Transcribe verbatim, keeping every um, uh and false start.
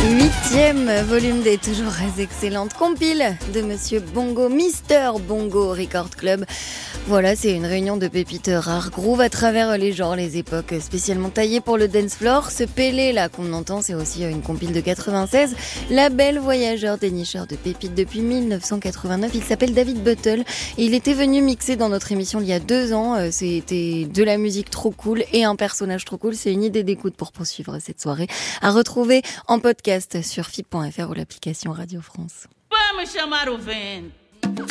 Huitième volume des toujours excellentes compiles de Monsieur Bongo, Mister Bongo Record Club. Voilà, c'est une réunion de pépites rares groove à travers les genres, les époques, spécialement taillées pour le dance floor. Ce Pélé là qu'on entend, c'est aussi une compile de quatre-vingt-seize. Label voyageur, dénicheur de pépites depuis mille neuf cent quatre-vingt-neuf. Il s'appelle David Buttle et il était venu mixer dans notre émission il y a deux ans. C'était de la musique trop cool et un personnage trop cool. C'est une idée d'écoute pour poursuivre cette soirée. À retrouver en podcast sur F I P point F R ou l'application Radio France. Vamos chamar o vento.